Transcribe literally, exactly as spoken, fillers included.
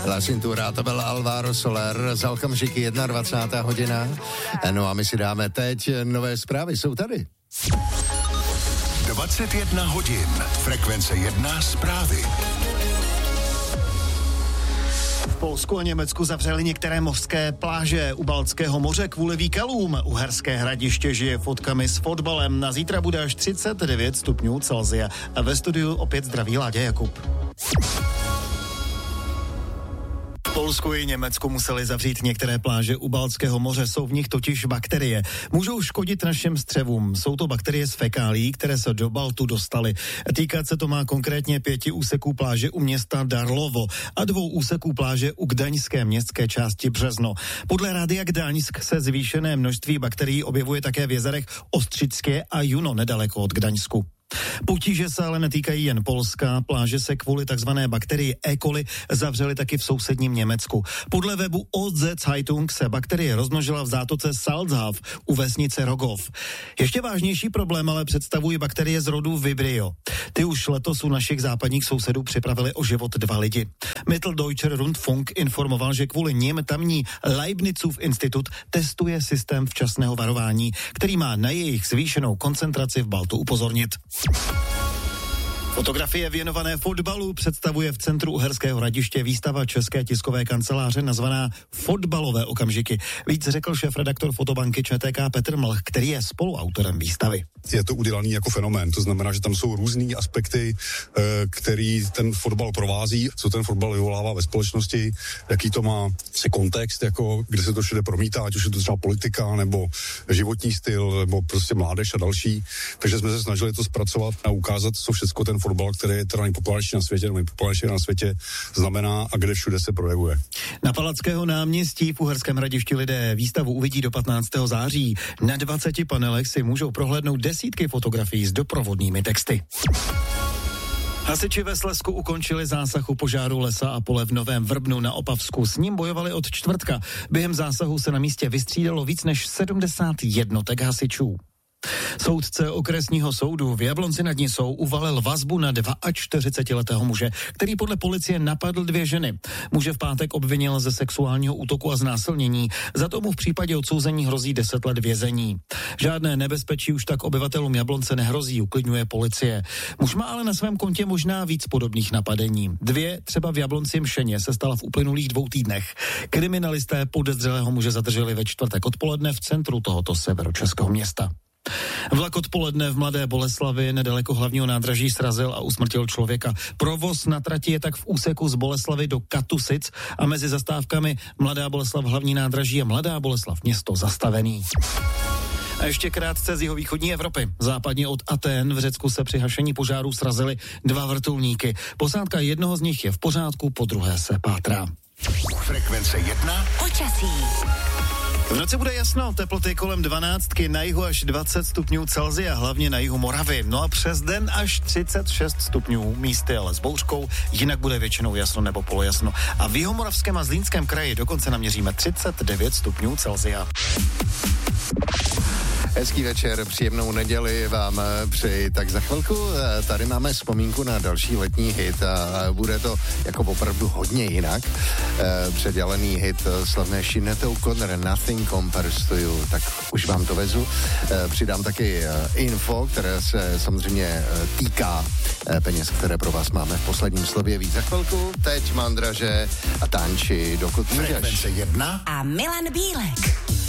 La Cintura, to byl Alvaro Soler, za okamžiky dvacátá jedna hodina. No a my si dáme teď nové zprávy, jsou tady. dvacet jedna hodin, frekvence jedna zprávy. V Polsku a Německu zavřeli některé mořské pláže u Baltského moře kvůli výkalům. Uherské Hradiště žije fotkami s fotbalem. Na zítra bude až třicet devět stupňů Celsia. A ve studiu opět zdraví Láďa Jakub. V Polsku i Německu museli zavřít některé pláže u Baltského moře, jsou v nich totiž bakterie. Můžou škodit našim střevům. Jsou to bakterie z fekálí, které se do Baltu dostaly. Týkat se to má konkrétně pěti úseků pláže u města Darlovo a dvou úseků pláže u gdaňské městské části Březno. Podle Rádia Gdaňsk se zvýšené množství bakterií objevuje také v jezerech Ostřické a Juno nedaleko od Gdaňsku. Potíže se ale netýkají jen Polska, pláže se kvůli takzvané bakterii E. coli zavřely taky v sousedním Německu. Podle webu O Z Zeitung se bakterie rozmnožila v zátoce Salzhav u vesnice Rogov. Ještě vážnější problém ale představují bakterie z rodu Vibrio. Ty už letos u našich západních sousedů připravili o život dva lidi. Mitteldeutscher Rundfunk informoval, že kvůli nim tamní Leibnizův institut testuje systém včasného varování, který má na jejich zvýšenou koncentraci v Baltu upozornit. Fotografie věnované fotbalu představuje v centru Uherského Hradiště výstava České tiskové kanceláře nazvaná Fotbalové okamžiky. Víc řekl šéfredaktor fotobanky Č T K Petr Mlch, který je spoluautorem výstavy. Je to udělaný jako fenomén, to znamená, že tam jsou různý aspekty, který ten fotbal provází, co ten fotbal vyvolává ve společnosti, jaký to má si kontext, jako kde se to všude promítá, ať už je to třeba politika, nebo životní styl, nebo prostě mládež a další. Takže jsme se snažili to zpracovat a ukázat, co všechno ten fotbal, který je teda nejpopulárnější na světě, nebo nejpopulárnější na světě, znamená a kde všude se projevuje. Na Palackého náměstí v Uherském Hradišti lidé výstavu uvidí do patnáctého září. Na dvaceti panelech si můžou prohlédnout desítky fotografií s doprovodnými texty. Hasiči ve Slezsku ukončili zásah u požáru lesa a pole v Novém Vrbnu na Opavsku. S ním bojovali od čtvrtka. Během zásahu se na místě vystřídalo víc než sedmdesát jednotek hasičů. Soudce okresního soudu v Jablonci nad Nisou uvalil vazbu na čtyřicetiletého muže, který podle policie napadl dvě ženy. Muže v pátek obvinil ze sexuálního útoku a znásilnění. Za tomu v případě odsouzení hrozí deset let vězení. Žádné nebezpečí už tak obyvatelům Jablonce nehrozí, uklidňuje policie. Muž má ale na svém kontě možná víc podobných napadení. Dvě, třeba v Jablonci Mšeně, se stala v uplynulých dvou týdnech. Kriminalisté podezřelého muže zadrželi ve čtvrtek odpoledne v centru tohoto severočeského města. Vlak odpoledne v Mladé Boleslavi nedaleko hlavního nádraží srazil a usmrtil člověka. Provoz na trati je tak v úseku z Boleslavy do Katusic a mezi zastávkami Mladá Boleslav hlavní nádraží a Mladá Boleslav město zastavený. A ještě krátce z jihovýchodní Evropy. Západně od Athén v Řecku se při hašení požáru srazily dva vrtulníky. Posádka jednoho z nich je v pořádku, po druhé se pátrá. Frekvence jedna. Počasí. V noci bude jasno, teploty kolem dvanáctky, na jihu až dvacet stupňů Celsia, hlavně na jihu Moravy. No a přes den až třicet šest stupňů, místy ale s bouřkou, jinak bude většinou jasno nebo polojasno. A v jihomoravském a Zlínském kraji dokonce naměříme třicet devět stupňů Celsia. Hezký večer, příjemnou neděli vám přeji. Tak za chvilku tady máme vzpomínku na další letní hit a bude to jako opravdu hodně jinak. Předělený hit slavné Sinéad O'Connor, Nothing Compares to You. Tak už vám to vezu. Přidám taky info, které se samozřejmě týká peněz, které pro vás máme v posledním slově. Víc za chvilku. Teď Mandraže a Tanči, dokud můžeš. Frekvence jedna A Milan Bílek.